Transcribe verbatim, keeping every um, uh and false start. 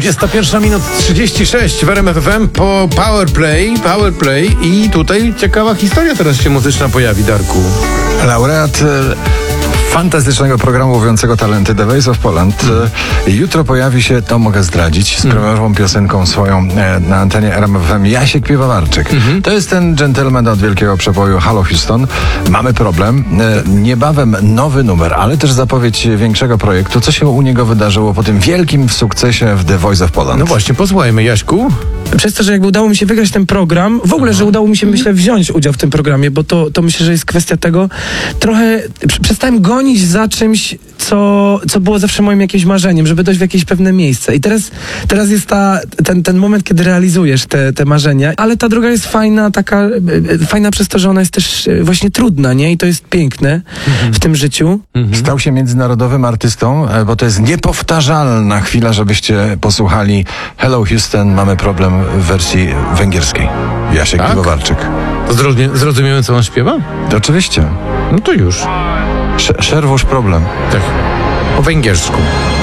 dwudziesta pierwsza minut trzydzieści sześć w R M F F M po Powerplay, Powerplay i tutaj ciekawa historia teraz się muzyczna pojawi, Darku. Laureat fantastycznego programu łowiącego talenty The Voice of Poland. Jutro pojawi się, to mogę zdradzić, z premierową piosenką swoją na antenie R M F F M Jasiek Piwowarczyk. Mhm. To jest ten dżentelmen od wielkiego przeboju Halo Houston. Mamy problem. Niebawem nowy numer, ale też zapowiedź większego projektu. Co się u niego wydarzyło po tym wielkim sukcesie w The Voice of Poland? No właśnie, posłuchajmy, Jaśku. Przez to, że jakby udało mi się wygrać ten program, w ogóle, że udało mi się, myślę, wziąć udział w tym programie, bo to, to myślę, że jest kwestia tego, trochę przestałem gonić za czymś, co, co było zawsze moim jakimś marzeniem, żeby dojść w jakieś pewne miejsce. I teraz, teraz jest ta, ten, ten moment, kiedy realizujesz te, te marzenia, ale ta droga jest fajna, taka fajna przez to, że ona jest też właśnie trudna, nie? I to jest piękne mhm. w tym życiu. Mhm. Stał się międzynarodowym artystą, bo to jest niepowtarzalna chwila, żebyście posłuchali Hello Houston, mamy problem w wersji węgierskiej. Jasiek tak? Piwowarczyk. Zrozumie, zrozumiałem, co on śpiewa? Oczywiście. No to już. Sz- Szerwusz problem. Tak. Po węgiersku.